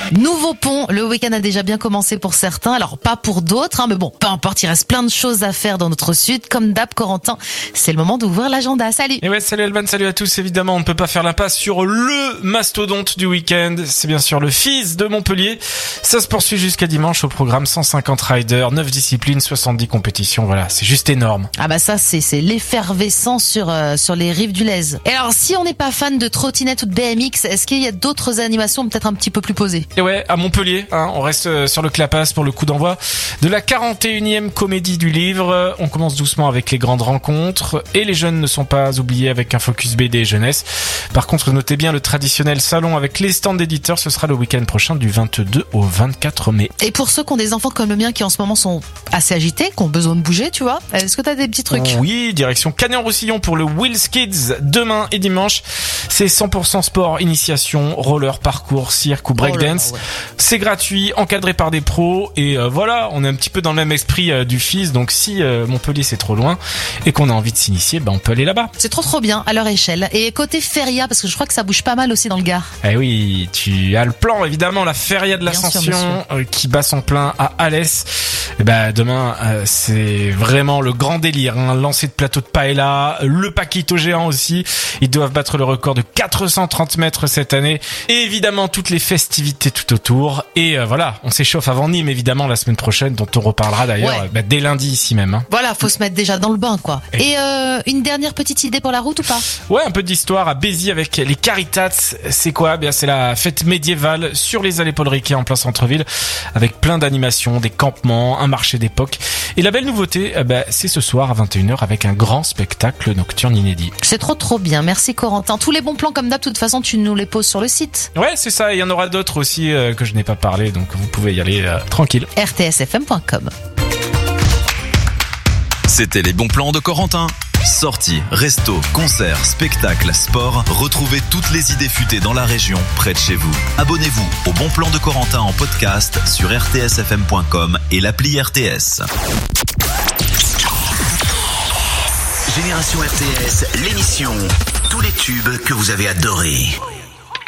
Nouveau pont, le week-end a déjà bien commencé pour certains, alors pas pour d'autres, mais bon, peu importe, il reste plein de choses à faire dans notre sud. Comme d'hab, Corentin, c'est le moment d'ouvrir l'agenda. Salut. Et ouais, salut Alban, salut à tous. Évidemment, on ne peut pas faire l'impasse sur le mastodonte du week-end. C'est bien sûr le FIS de Montpellier. Ça se poursuit jusqu'à dimanche au programme 150 riders, 9 disciplines, 70 compétitions. Voilà, c'est juste énorme. Ah bah ça, c'est l'effervescence sur les rives du Lez. Et alors, si on n'est pas fan de trottinette ou de BMX, est-ce qu'il y a d'autres animations peut-être un petit peu plus posées? Et ouais, à Montpellier, on reste sur le Clapas pour le coup d'envoi de la 41e comédie du livre. On commence doucement avec les grandes rencontres et les jeunes ne sont pas oubliés avec un focus BD et jeunesse. Par contre, notez bien le traditionnel salon avec les stands d'éditeurs, ce sera le week-end prochain du 22 au 24 mai. Et pour ceux qui ont des enfants comme le mien qui en ce moment sont assez agités, qui ont besoin de bouger, tu vois, est-ce que t'as des petits trucs? Oui, direction Canet-en-Roussillon pour le Wheels Kids demain et dimanche. C'est 100% sport, initiation, roller, parcours, cirque ou breakdance. Ouais. C'est gratuit, encadré par des pros et voilà, on est un petit peu dans le même esprit du FIS. Donc si Montpellier c'est trop loin et qu'on a envie de s'initier, on peut aller là-bas. C'est trop bien à leur échelle. Et côté feria, parce que je crois que ça bouge pas mal aussi dans le Gard. Eh oui, tu as le plan évidemment, la feria de l'Ascension qui bat son plein à Alès. Et demain c'est vraiment le grand délire, lancer de plateau de paella, le paquito géant aussi. Ils doivent battre le record de 430 mètres cette année. Et évidemment toutes les festivités tout autour. Et voilà, on s'échauffe avant Nîmes évidemment la semaine prochaine, dont on reparlera d'ailleurs dès lundi ici même. Voilà, faut se mettre déjà dans le bain quoi. Et une dernière petite idée pour la route ou pas? Ouais, un peu d'histoire à Béziers avec les Caritats. C'est quoi? C'est la fête médiévale sur les allées Paul Riquet en plein centre-ville, avec plein d'animations, des campements, un marché d'époque. Et la belle nouveauté, c'est ce soir à 21h avec un grand spectacle nocturne inédit. C'est trop bien, merci Corentin. Tous les bons plans comme d'hab, de toute façon tu nous les poses sur le site. Ouais, c'est ça, il y en aura d'autres aussi que je n'ai pas parlé, donc vous pouvez y aller tranquille. rtsfm.com. C'était les bons plans de Corentin. Sorties, restos, concerts, spectacles, sport, retrouvez toutes les idées futées dans la région, près de chez vous. Abonnez-vous au Bon Plan de Corentin en podcast sur rtsfm.com et l'appli RTS. Génération RTS, l'émission. Tous les tubes que vous avez adorés.